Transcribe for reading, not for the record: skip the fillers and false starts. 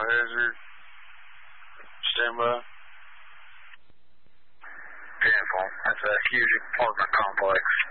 hazard. Stand by. That's a huge apartment complex.